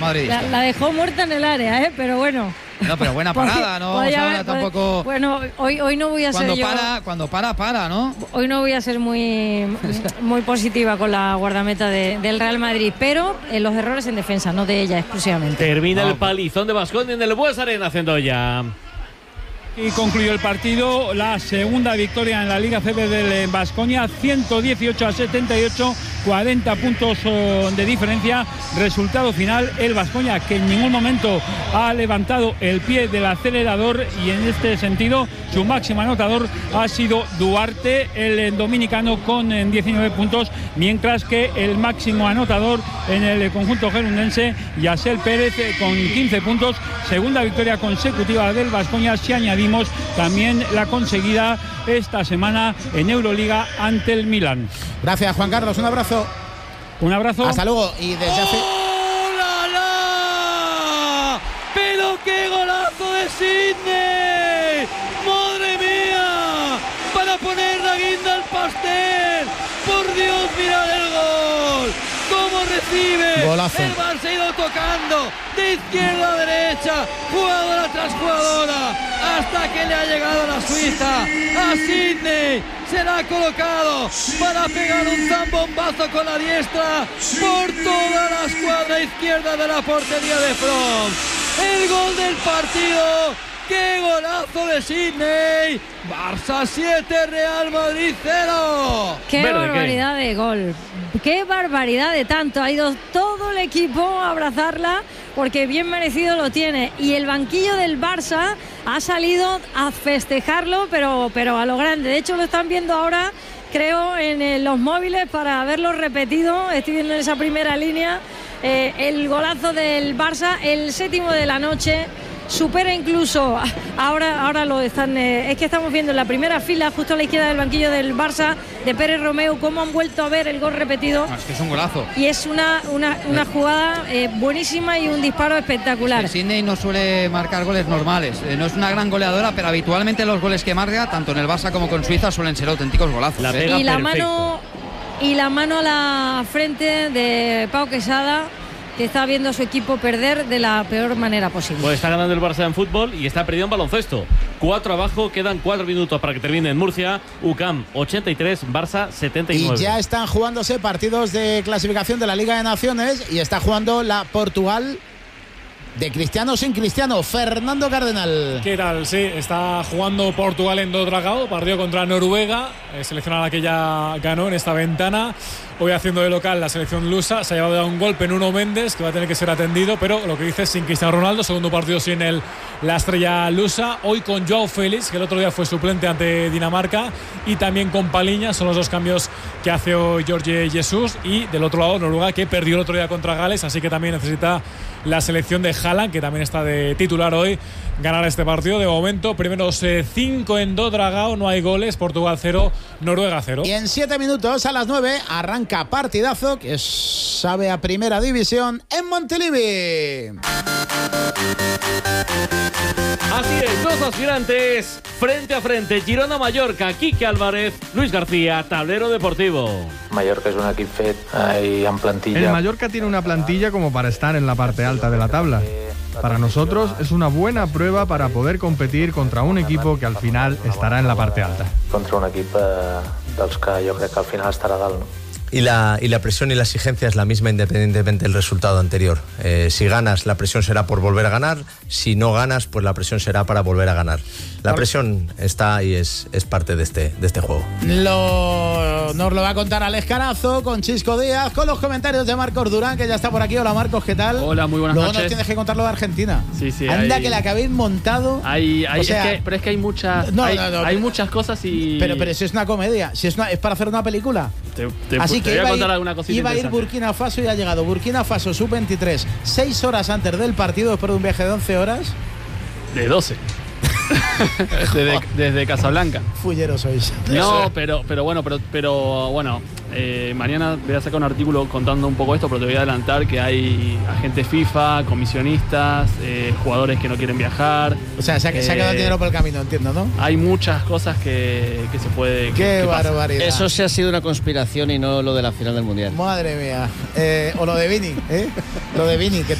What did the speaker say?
madridista. La dejó muerta en el área, pero bueno. No, pero buena parada, ¿no? O sea, tampoco... Bueno, hoy no voy a ser Cuando para, ¿no? Hoy no voy a ser muy positiva con la guardameta del Real Madrid, pero los errores en defensa, no de ella exclusivamente. Termina el palizón de Baskonia en el Bues Arena, Cendoya. Y concluyó el partido, la segunda victoria en la Liga CB del Baskonia, 118-78, 40 puntos de diferencia. Resultado final, el Baskonia, que en ningún momento ha levantado el pie del acelerador, y en este sentido su máximo anotador ha sido Duarte, el dominicano, con 19 puntos, mientras que el máximo anotador en el conjunto gerundense, Yasel Pérez, con 15 puntos. Segunda victoria consecutiva del Baskonia, si añadimos también la conseguida esta semana en Euroliga ante el Milan. Gracias, Juan Carlos, un abrazo. Un abrazo. Hasta luego. Y desde hace... ¡Oh, la, la! ¡Pero qué golazo de Sidney! ¡Madre mía! Para poner la guinda al pastel. ¡Por Dios, mirad el gol! ¿Cómo recibe? Golazo. El Barça ha ido tocando de izquierda a derecha, jugadora tras jugadora, hasta que le ha llegado la Suiza a Sidney. Se la ha colocado para pegar un zambombazo con la diestra por toda la escuadra izquierda de la portería de From. El gol del partido. ¡Qué golazo de Sidney! Barça 7, Real Madrid 0. ¡Qué barbaridad de gol! ¡Qué barbaridad de tanto! Ha ido todo el equipo a abrazarla porque bien merecido lo tiene. Y el banquillo del Barça ha salido a festejarlo, pero a lo grande. De hecho, lo están viendo ahora, creo, en los móviles para verlo repetido. Estoy viendo en esa primera línea el golazo del Barça, el séptimo de la noche. Supera incluso, ahora lo están, es que estamos viendo en la primera fila, justo a la izquierda del banquillo del Barça, de Pérez Romeu, cómo han vuelto a ver el gol repetido. Es que es un golazo. Y es una jugada buenísima y un disparo espectacular. Sidney no suele marcar goles normales, no es una gran goleadora, pero habitualmente los goles que marca, tanto en el Barça como con Suiza, suelen ser auténticos golazos. Y la mano a la frente de Pau Quesada, que está viendo a su equipo perder de la peor manera posible. Pues está ganando el Barça en fútbol y está perdiendo en baloncesto. 4 abajo, quedan 4 minutos para que termine en Murcia. UCAM 83, Barça 79. Y ya están jugándose partidos de clasificación de la Liga de Naciones y está jugando la Portugal de Cristiano sin Cristiano, Fernando Cardenal. ¿Qué tal? Sí, está jugando Portugal en Do Dragao, partido contra Noruega, selección a la que ya ganó en esta ventana. Hoy haciendo de local la selección lusa, se ha llevado ya un golpe en Nuno Méndez, que va a tener que ser atendido, pero lo que dice es sin Cristiano Ronaldo, segundo partido sin la estrella lusa. Hoy con Joao Félix, que el otro día fue suplente ante Dinamarca, y también con Paliña, son los dos cambios que hace hoy Jorge Jesus. Y del otro lado Noruega, que perdió el otro día contra Gales, así que también necesita la selección de Haaland, que también está de titular hoy, ganar este partido. De momento, primeros 5 en Do Dragao, no hay goles, Portugal 0, Noruega 0. Y en 7 minutos, a las 9, arranca partidazo que sabe a Primera División en Montilivi. Así es, dos aspirantes frente a frente, Girona-Mallorca, Quique Álvarez, Luis García, Tablero Deportivo. Mallorca es un equip fet ahí en plantilla. El Mallorca tiene una plantilla como para estar en la parte alta de la tabla. Para nosotros es una buena prueba para poder competir contra un equipo que al final estará en la parte alta. Contra un equip dels que jo crec que al final estarà dalt, no? Y la presión y la exigencia es la misma independientemente del resultado anterior. Si ganas, la presión será por volver a ganar. Si no ganas, pues la presión será para volver a ganar. La presión está y es parte de este juego. Nos lo va a contar Alex Carazo con Chisco Díaz, con los comentarios de Marcos Durán, que ya está por aquí. Hola, Marcos, ¿qué tal? Hola, muy buenas noches. Luego nos tienes que contar lo de Argentina. Sí. Anda, que la que habéis montado. Pero es que hay muchas hay muchas cosas y... Pero eso es una comedia. Si es para hacer una película. Así que te voy a contar alguna cosita iba a ir Burkina Faso y ha llegado Burkina Faso sub-23 6 horas antes del partido, después de un viaje de 11 horas. De 12. desde Casablanca. Fulleros sois. No, pero bueno, mañana voy a sacar un artículo contando un poco esto, pero te voy a adelantar que hay agentes FIFA, comisionistas, jugadores que no quieren viajar. O sea, se ha quedado dinero por el camino, entiendo, ¿no? Hay muchas cosas que se puede... ¡Qué barbaridad! Eso sí ha sido una conspiración y no lo de la final del Mundial. Madre mía. O lo de Vini, ¿eh? Lo de Vini, que